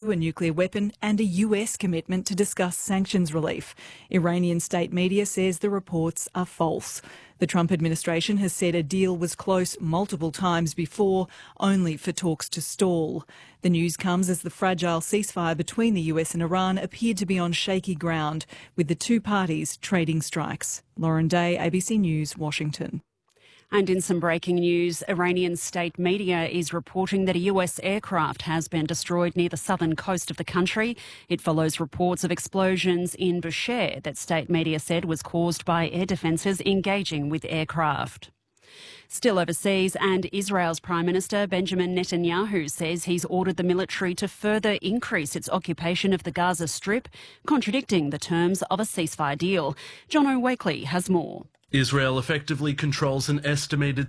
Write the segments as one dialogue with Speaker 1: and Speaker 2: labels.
Speaker 1: to a nuclear weapon and a US commitment to discuss sanctions relief. Iranian state media says the reports are false. The Trump administration has said a deal was close multiple times before, only for talks to stall. The news comes as the fragile ceasefire between the US and Iran appeared to be on shaky ground, with the two parties trading strikes. Lauren Day, ABC News, Washington.
Speaker 2: And in some breaking news, Iranian state media is reporting that a US aircraft has been destroyed near the southern coast of the country. It follows reports of explosions in Bushehr that state media said was caused by air defences engaging with aircraft. Still overseas, and Israel's Prime Minister Benjamin Netanyahu says he's ordered the military to further increase its occupation of the Gaza Strip, contradicting the terms of a ceasefire deal. John Wakely has more.
Speaker 3: Israel effectively controls an estimated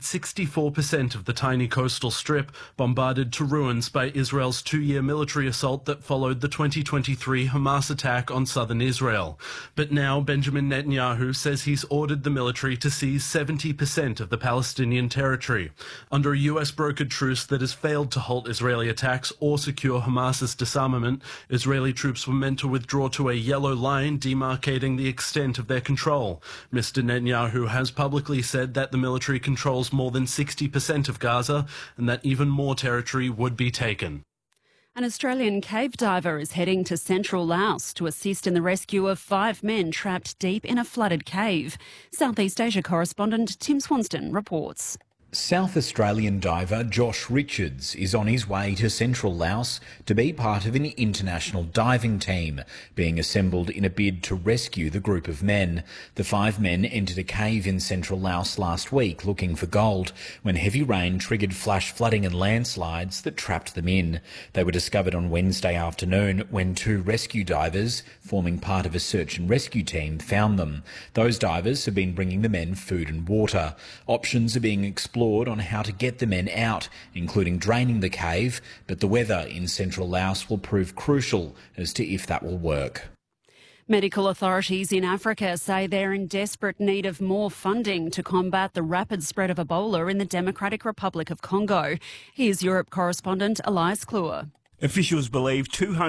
Speaker 3: 64% of the tiny coastal strip, bombarded to ruins by Israel's two-year military assault that followed the 2023 Hamas attack on southern Israel. But now Benjamin Netanyahu says he's ordered the military to seize 70% of the Palestinian territory. Under a US-brokered truce that has failed to halt Israeli attacks or secure Hamas's disarmament, Israeli troops were meant to withdraw to a yellow line demarcating the extent of their control. Mr. Netanyahu has publicly said that the military controls more than 60% of Gaza and that even more territory would be taken.
Speaker 2: An Australian cave diver is heading to central Laos to assist in the rescue of 5 men trapped deep in a flooded cave. Southeast Asia correspondent Tim Swanston reports.
Speaker 4: South Australian diver Josh Richards is on his way to central Laos to be part of an international diving team being assembled in a bid to rescue the group of men. The 5 men entered a cave in central Laos last week looking for gold when heavy rain triggered flash flooding and landslides that trapped them in. They were discovered on Wednesday afternoon when 2 rescue divers, forming part of a search and rescue team, found them. Those divers have been bringing the men food and water. Options are being explored on how to get the men out, including draining the cave, but the weather in central Laos will prove crucial as to if that will work.
Speaker 2: Medical authorities in Africa say they're in desperate need of more funding to combat the rapid spread of Ebola in the Democratic Republic of Congo. Here's Europe correspondent Elias Kluwer.
Speaker 5: Officials believe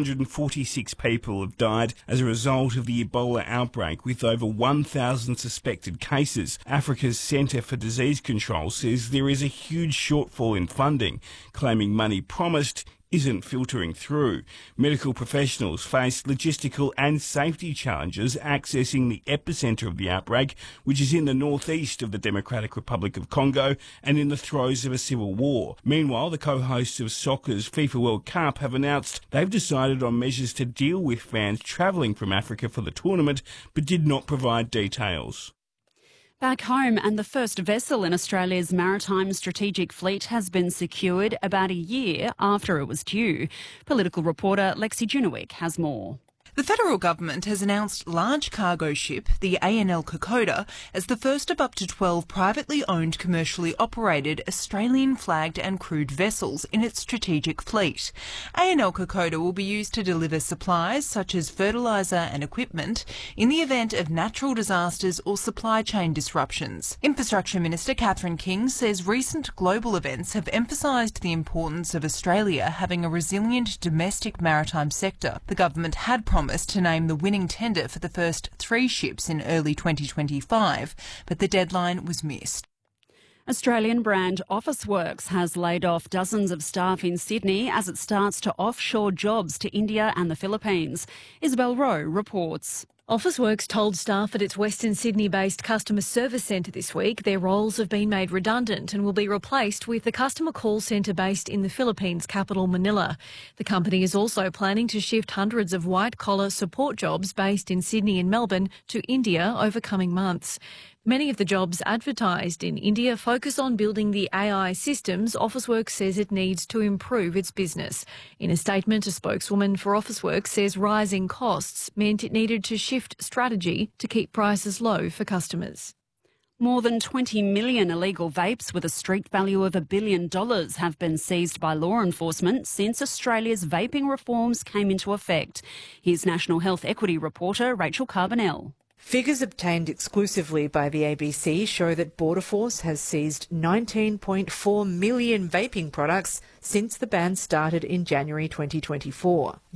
Speaker 5: 246 people have died as a result of the Ebola outbreak, with over 1,000 suspected cases. Africa's Centre for Disease Control says there is a huge shortfall in funding, claiming money promised isn't filtering through. Medical professionals face logistical and safety challenges accessing the epicentre of the outbreak, which is in the northeast of the Democratic Republic of Congo and in the throes of a civil war. Meanwhile, the co-hosts of soccer's FIFA World Cup have announced they've decided on measures to deal with fans travelling from Africa for the tournament, but did not provide details.
Speaker 2: Back home, and the first vessel in Australia's maritime strategic fleet has been secured about a year after it was due. Political reporter Lexi Junowick has more.
Speaker 6: The federal government has announced large cargo ship, the ANL Kokoda, as the first of up to 12 privately owned, commercially operated, Australian-flagged and crewed vessels in its strategic fleet. ANL Kokoda will be used to deliver supplies such as fertiliser and equipment in the event of natural disasters or supply chain disruptions. Infrastructure Minister Catherine King says recent global events have emphasised the importance of Australia having a resilient domestic maritime sector. The government had promised to name the winning tender for the first 3 ships in early 2025, but the deadline was missed.
Speaker 2: Australian brand Officeworks has laid off dozens of staff in Sydney as it starts to offshore jobs to India and the Philippines. Isabel Rowe reports.
Speaker 7: Officeworks told staff at its Western Sydney-based customer service centre this week their roles have been made redundant and will be replaced with the customer call centre based in the Philippines capital Manila. The company is also planning to shift hundreds of white-collar support jobs based in Sydney and Melbourne to India over coming months. Many of the jobs advertised in India focus on building the AI systems Officeworks says it needs to improve its business. In a statement, a spokeswoman for Officeworks says rising costs meant it needed to shift strategy to keep prices low for customers.
Speaker 2: More than 20 million illegal vapes with a street value of $1 billion have been seized by law enforcement since Australia's vaping reforms came into effect. Here's National Health Equity reporter Rachel Carbonell.
Speaker 8: Figures obtained exclusively by the ABC show that Border Force has seized 19.4 million vaping products since the ban started in January 2024.